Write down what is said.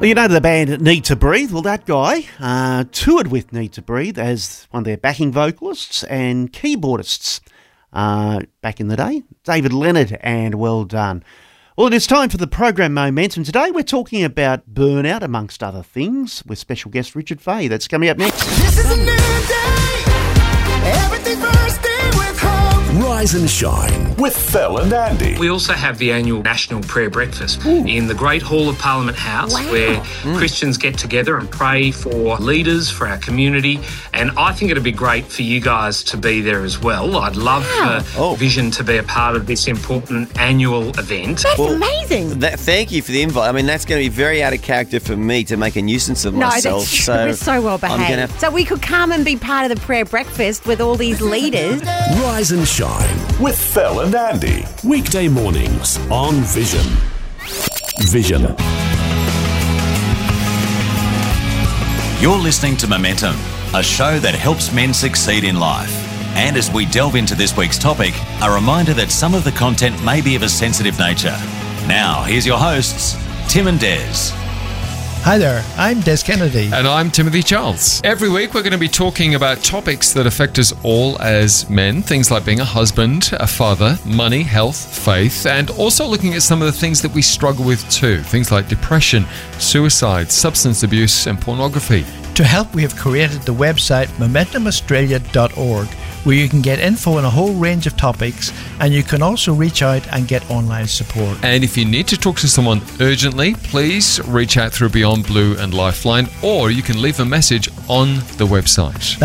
Well, you know the band Need to Breathe? Well, that guy toured with Need to Breathe as one of their backing vocalists and keyboardists back in the day. David Leonard, and well done. Well, it is time for the program Momentum. Today we're talking about burnout, amongst other things, with special guest Richard Fay. That's coming up next. This is a new day. Everything bursting with hope. Rise and shine with Phil and Andy. We also have the annual National Prayer Breakfast in the Great Hall of Parliament House, where Christians get together and pray for leaders, for our community. And I think it'd be great for you guys to be there as well. I'd love for Vision to be a part of this important annual event. That's amazing. Thank you for the invite. I mean, that's going to be very out of character for me to make a nuisance of myself. So we're so well behaved. So we could come and be part of the prayer breakfast with all these leaders. Rise and shine with Phil and Andy. Weekday mornings on Vision. Vision. You're listening to Momentum, a show that helps men succeed in life. And as we delve into this week's topic, a reminder that some of the content may be of a sensitive nature. Now, here's your hosts, Tim and Des. Hi there, I'm Des Kennedy. And I'm Timothy Charles. Every week we're going to be talking about topics that affect us all as men, things like being a husband, a father, money, health, faith, and also looking at some of the things that we struggle with too, things like depression, suicide, substance abuse, and pornography. To help, we have created the website momentumaustralia.org, where you can get info on a whole range of topics, and you can also reach out and get online support. And if you need to talk to someone urgently, please reach out through Beyond Blue and Lifeline, or you can leave a message on the website.